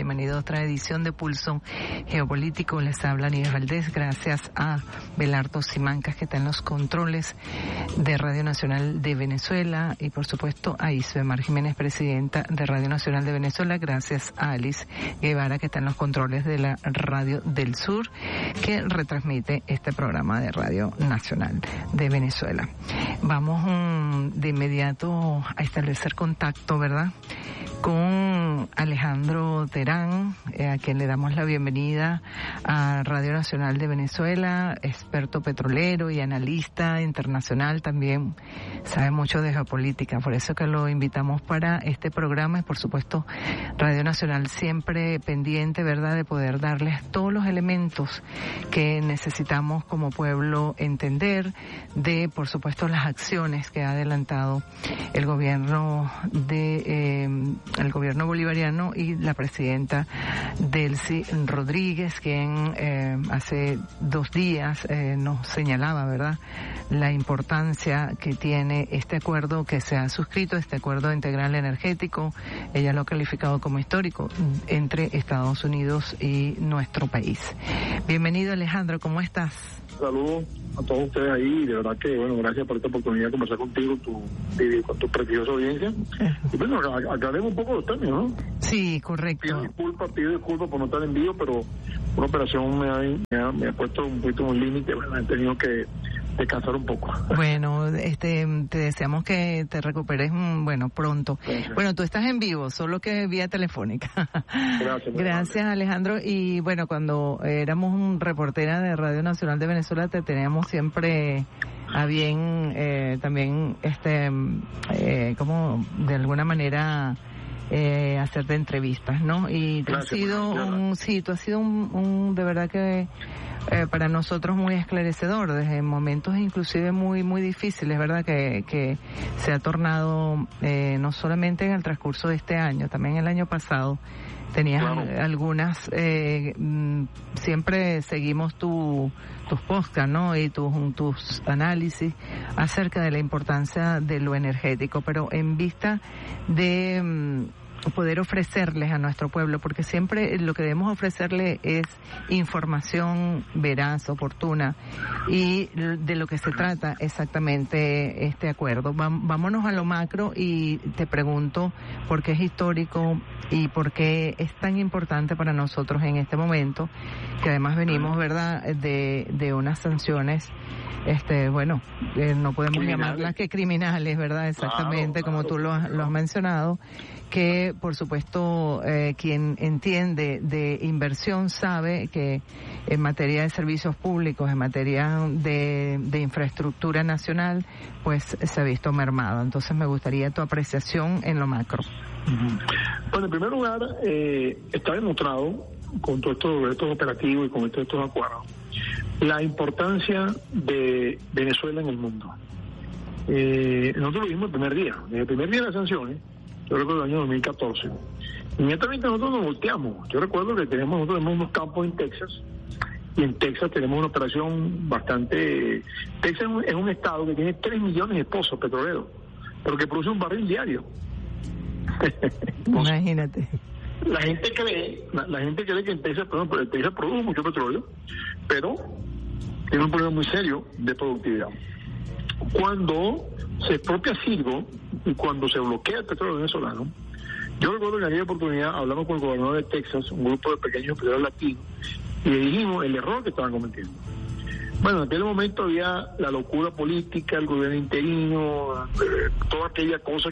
bienvenido a otra edición de Pulso Geopolítico. Les habla Nieves Valdés, gracias a Belardo Simancas, que está en los controles de Radio Nacional de Venezuela, y por supuesto a Isbemar Jiménez, presidenta de Radio Nacional de Venezuela, gracias a Alice Guevara, que está en los controles de la Radio del Sur, que retransmite este programa de Radio Nacional de Venezuela. Vamos de inmediato a establecer contacto, ¿verdad?, con Alejandro Terán, a quien le damos la bienvenida a Radio Nacional de Venezuela, experto petrolero y analista internacional, también sabe mucho de geopolítica, por eso que lo invitamos para este programa, y por supuesto Radio Nacional siempre pendiente, ¿verdad?, de poder darles todos los elementos que necesitamos como pueblo entender, de por supuesto las acciones que ha adelantado el gobierno el gobierno bolivariano y la presidenta Delcy Rodríguez, quien hace 2 días nos señalaba, ¿verdad?, la importancia que tiene este acuerdo que se ha suscrito, este acuerdo integral energético. Ella lo ha calificado como histórico entre Estados Unidos y nuestro país. Bienvenido, Alejandro, ¿cómo estás? Saludos a todos ustedes ahí, de verdad que, bueno, gracias por esta oportunidad de conversar contigo, con tu prestigiosa audiencia. Y bueno, aclaremos un poco los términos, ¿no? Sí, correcto. Pido disculpas por no estar en vivo, pero una operación me ha puesto un poquito un límite, bueno, he tenido que descansar un poco. Bueno, te deseamos que te recuperes, pronto. Gracias. Bueno, tú estás en vivo, solo que vía telefónica. Gracias, Alejandro. Y bueno, cuando éramos reportera de Radio Nacional de Venezuela, te teníamos siempre a bien también como de alguna manera hacerte entrevistas, ¿no? Y tú has sido un de verdad que para nosotros muy esclarecedor, desde momentos inclusive muy muy difíciles, ¿verdad?, que se ha tornado no solamente en el transcurso de este año, también el año pasado tenías algunas, siempre seguimos tus podcasts, ¿no?, y tus análisis acerca de la importancia de lo energético, pero en vista de poder ofrecerles a nuestro pueblo, porque siempre lo que debemos ofrecerle es información veraz, oportuna, y de lo que se trata exactamente este acuerdo. Vámonos a lo macro y te pregunto por qué es histórico y por qué es tan importante para nosotros en este momento, que además venimos, ¿verdad?, de unas sanciones no podemos llamarlas que criminales, ¿verdad? Exactamente, claro. Como tú lo has mencionado, que por supuesto quien entiende de inversión sabe que en materia de servicios públicos, en materia de infraestructura nacional, pues se ha visto mermado. Entonces me gustaría tu apreciación en lo macro. Bueno, en primer lugar, está demostrado con todos estos operativos y con todos estos acuerdos la importancia de Venezuela en el mundo. Nosotros lo vimos desde el primer día de las sanciones, yo recuerdo el año 2014. Inmediatamente nosotros nos volteamos. Yo recuerdo que nosotros tenemos unos campos en Texas, y en Texas tenemos una operación bastante... Texas es un estado que tiene 3 millones de pozos petroleros, pero que produce un barril diario. Imagínate. La gente cree que en Texas, Texas produce mucho petróleo, pero tiene un problema muy serio de productividad. Cuando se expropia Citgo y cuando se bloquea el petróleo venezolano, yo recuerdo que en aquella oportunidad hablamos con el gobernador de Texas, un grupo de pequeños empresarios latinos, y le dijimos el error que estaban cometiendo. Bueno, en aquel momento había la locura política, el gobierno interino, toda aquella cosa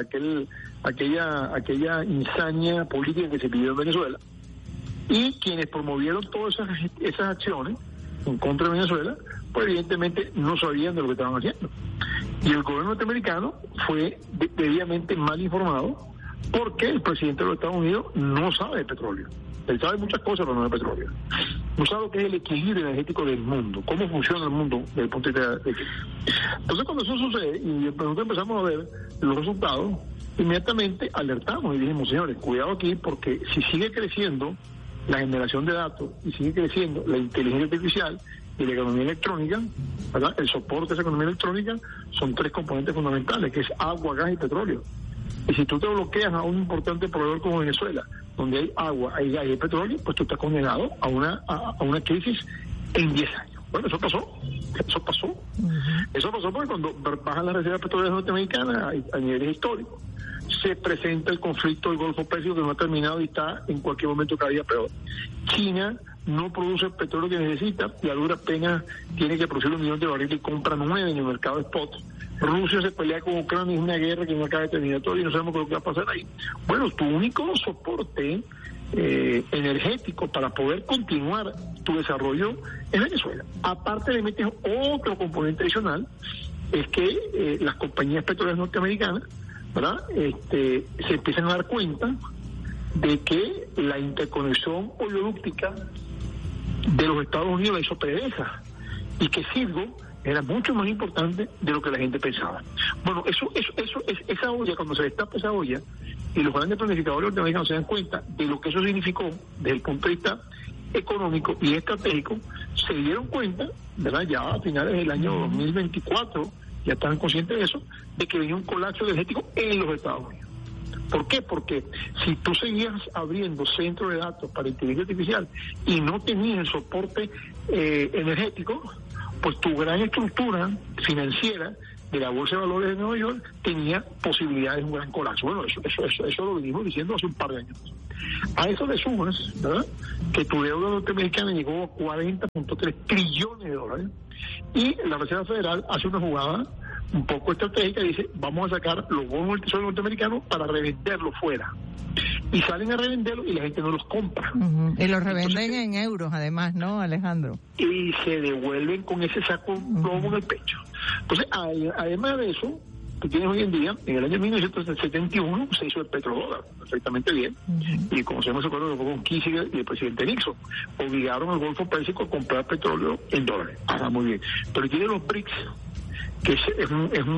aquella insania política que se pidió en Venezuela, y quienes promovieron todas esas acciones en contra de Venezuela, pues evidentemente no sabían de lo que estaban haciendo. Y el gobierno norteamericano fue debidamente mal informado, porque el presidente de los Estados Unidos no sabe de petróleo. Él sabe muchas cosas, pero no de petróleo. No sabe lo que es el equilibrio energético del mundo, cómo funciona el mundo desde el punto de vista de... Entonces, cuando eso sucede, y nosotros empezamos a ver los resultados, inmediatamente alertamos y dijimos, señores, cuidado aquí, porque si sigue creciendo la generación de datos y sigue creciendo la inteligencia artificial y la economía electrónica, ¿verdad?, el soporte de esa economía electrónica son 3 componentes fundamentales, que es agua, gas y petróleo. Y si tú te bloqueas a un importante proveedor como Venezuela, donde hay agua, hay gas y hay petróleo, pues tú estás condenado a una crisis en 10 años. Bueno, eso pasó. Eso pasó porque cuando bajan las reservas petroleras norteamericanas a niveles históricos, se presenta el conflicto del Golfo Pérsico que no ha terminado y está en cualquier momento cada día peor. China no produce el petróleo que necesita y a duras penas tiene que producir 1 millón de barriles y compra 9 en el mercado spot. Rusia se pelea con Ucrania, es una guerra que no acaba de terminar todavía y no sabemos qué va a pasar ahí. Bueno, tu único soporte energético para poder continuar tu desarrollo en Venezuela. Aparte le metes otro componente adicional, es que las compañías petroleras norteamericanas, ¿verdad? Se empiezan a dar cuenta de que la interconexión oleodúctica de los Estados Unidos la hizo pedeza y que Citgo era mucho más importante de lo que la gente pensaba. Bueno, esa olla, cuando se destapa esa olla y los grandes planificadores norteamericanos se dan cuenta de lo que eso significó desde el punto de vista económico y estratégico, se dieron cuenta, ¿verdad? Ya a finales del año 2024 ya estaban conscientes de eso, de que venía un colapso energético en los Estados Unidos. ¿Por qué? Porque si tú seguías abriendo centros de datos para inteligencia artificial y no tenías el soporte energético, pues tu gran estructura financiera de la Bolsa de Valores de Nueva York tenía posibilidades de un gran colapso. Bueno, eso lo venimos diciendo hace un par de años. A eso le sumas, ¿verdad?, que tu deuda norteamericana llegó a 40.3 trillones de dólares y la Reserva Federal hace una jugada un poco estratégica y dice, vamos a sacar los bonos del Tesoro norteamericano para revenderlos fuera. Y salen a revenderlos y la gente no los compra. Y los revenden en euros, además, ¿no, Alejandro? Y se devuelven con ese saco plomo en el pecho. Entonces, además de eso, tú tienes hoy en día, en el año 1971 se hizo el petrodólar, perfectamente bien, y conocemos ese acuerdo con Kissinger y el presidente Nixon. Obligaron al Golfo Pérsico a comprar petróleo en dólares. Muy bien. Pero tiene los BRICS, que es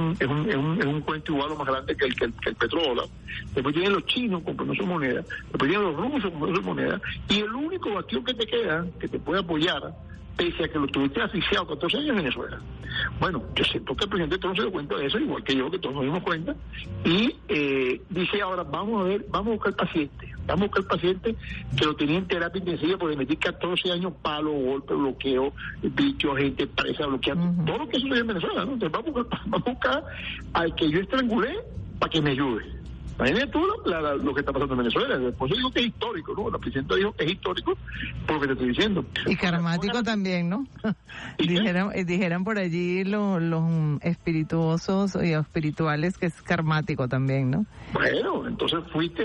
un cuento igual o más grande que el petrodólar. Después tienen los chinos comprando su moneda, después tienen los rusos comprando su moneda, y el único bastión que te queda, que te puede apoyar, pese a que lo tuviste asfixiado 14 años en Venezuela. Bueno, yo siento que el presidente Trump se dio cuenta de eso, igual que yo, que todos nos dimos cuenta, y dice ahora, vamos a buscar el paciente que lo tenía en terapia intensiva porque metí 14 años, palo, golpe, bloqueo, bicho, gente presa, bloqueando, todo lo que sucede en Venezuela, ¿no? Entonces vamos a buscar al que yo estrangulé para que me ayude. Imagínate tú lo que está pasando en Venezuela. Después yo digo que es histórico, ¿no? La presidenta dijo que es histórico por lo que te estoy diciendo. Y karmático también, ¿no? Dijeran por allí los espirituosos y espirituales que es karmático también, ¿no? Bueno, entonces fuiste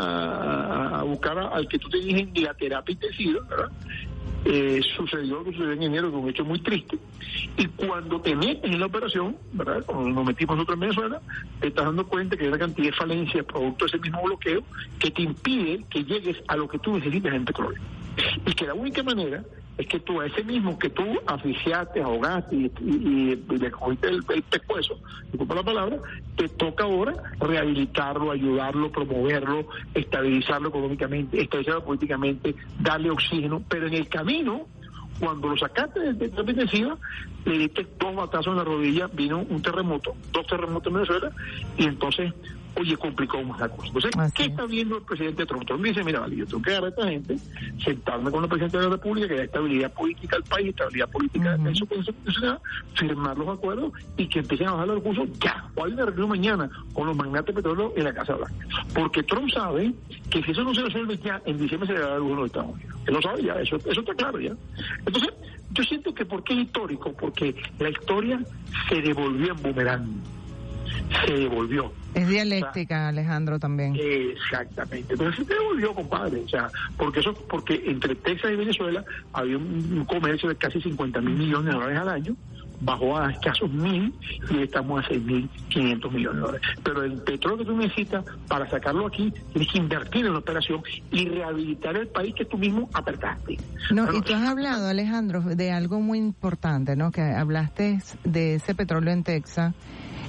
a buscar al que tú tenías en la terapia intensiva, ¿verdad? Sucedió lo que sucedió en enero, que es un hecho muy triste, y cuando te metes en la operación, ¿verdad?, cuando nos metimos nosotros en Venezuela, te estás dando cuenta que hay una cantidad de falencias producto de ese mismo bloqueo que te impide que llegues a lo que tú necesitas en petróleo, y que la única manera es que tú, a ese mismo que tú asfixiaste, ahogaste y le cogiste el pescuezo, disculpa la palabra, te toca ahora rehabilitarlo, ayudarlo, promoverlo, estabilizarlo económicamente, estabilizarlo políticamente, darle oxígeno, pero en el camino, cuando lo sacaste de terapia intensiva, le diste 2 batazos en la rodilla, vino un terremoto, 2 terremotos en Venezuela, y entonces, complicó más la cosa. Entonces, ¿qué está viendo el presidente Trump? Trump dice, mira, vale, yo tengo que agarrar a esta gente, sentarme con el presidente de la República, que da estabilidad política al país, estabilidad política en su constitucionalidad, firmar los acuerdos y que empiecen a bajar los recursos ya. O hay una reunión mañana con los magnates petroleros en la Casa Blanca. Porque Trump sabe que si eso no se resuelve ya, en diciembre se le va a dar uno de Estados Unidos. Él lo sabe ya, eso está claro ya. Entonces, yo siento que ¿por qué es histórico? Porque la historia se devolvió en boomerang. Se devolvió. Es dialéctica, Alejandro, también. Exactamente. Entonces se devolvió, compadre. O sea, porque entre Texas y Venezuela había un comercio de casi 50.000 millones de dólares al año, bajó a escasos 1.000 y estamos a 6.500 millones de dólares. Pero el petróleo que tú necesitas para sacarlo aquí, tienes que invertir en la operación y rehabilitar el país que tú mismo apretaste. No, y tú has hablado, Alejandro, de algo muy importante, ¿no? Que hablaste de ese petróleo en Texas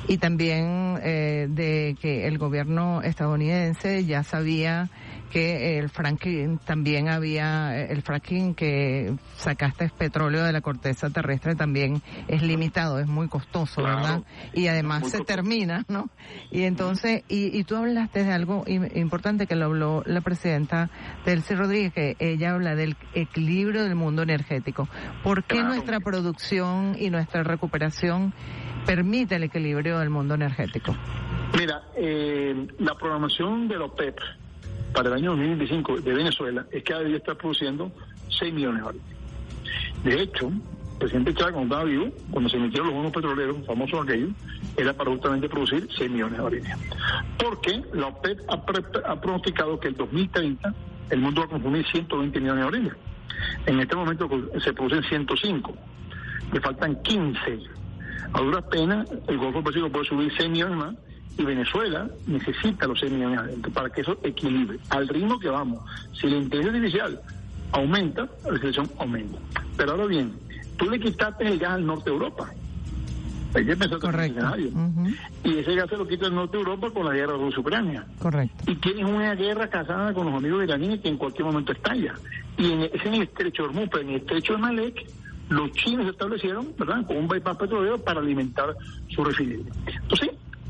y también de que el gobierno estadounidense ya sabía que el fracking también el fracking que sacaste petróleo de la corteza terrestre también es limitado, es muy costoso, claro, ¿verdad? Y además se termina, ¿no? Y entonces, y tú hablaste de algo importante que lo habló la presidenta Delcy Rodríguez, que ella habla del equilibrio del mundo energético. ¿Por qué nuestra producción y nuestra recuperación permite el equilibrio del mundo energético? Mira, la programación de la OPEP para el año 2025 de Venezuela es que debería estar produciendo 6 millones de barriles. De hecho, el presidente Chávez, cuando estaba vivo, cuando se emitieron los bonos petroleros, famosos aquellos, era para justamente producir 6 millones de barriles. Porque la OPEP ha pronosticado que el 2030 el mundo va a consumir 120 millones de barriles. En este momento se producen 105. Le faltan 15. A duras penas, el Golfo Pérsico puede subir 6 millones más, y Venezuela necesita los 6 millones adentro para que eso equilibre. Al ritmo que vamos, si la inteligencia artificial aumenta, la selección aumenta. Pero ahora bien, tú le quitaste el gas al norte de Europa. Hay que pensar en el escenario. Y ese gas se lo quita el norte de Europa con la guerra Rusia-Ucrania. Correcto. Y tienes una guerra casada con los amigos iraníes que en cualquier momento estalla. Y es en el estrecho de Hormuz, pero en el estrecho de Malek, los chinos se establecieron, ¿verdad?, con un bypass petrolero para alimentar su refinería. Entonces,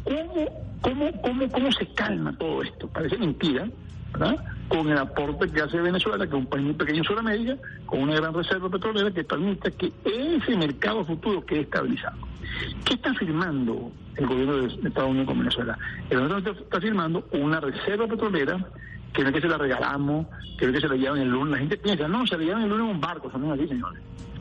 ¿cómo se calma todo esto? Parece mentira, ¿verdad? Con el aporte que hace Venezuela, que es un país muy pequeño en Sudamérica, con una gran reserva petrolera que permite que ese mercado futuro quede estabilizado. ¿Qué está firmando el gobierno de Estados Unidos con Venezuela? El gobierno está firmando una reserva petrolera que no es que se la regalamos, que no es que se la llevan el lunes. La gente piensa, no, se la llevan el lunes en un barco, eso no es así, señores.